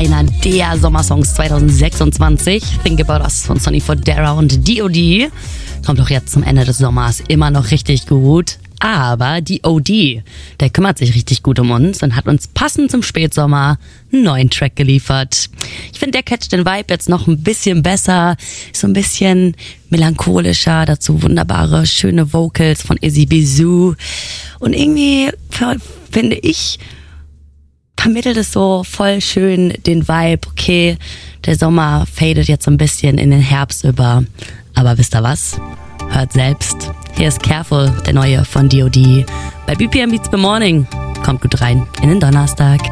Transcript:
einer der Sommersongs 2026. Think About Us von Sonny Fodera und D.O.D. Kommt doch jetzt zum Ende des Sommers immer noch richtig gut. Aber D.O.D., der kümmert sich richtig gut um uns und hat uns passend zum Spätsommer einen neuen Track geliefert. Ich finde, der catcht den Vibe jetzt noch ein bisschen besser, so ein bisschen melancholischer, dazu wunderbare, schöne Vocals von Izzy Bizou. Und irgendwie, finde ich, vermittelt es so voll schön den Vibe, okay, der Sommer fadet jetzt so ein bisschen in den Herbst über. Aber wisst ihr was? Hört selbst. Hier ist Careful, der neue von D.O.D. bei BPM Beats by Morning. Kommt gut rein in den Donnerstag.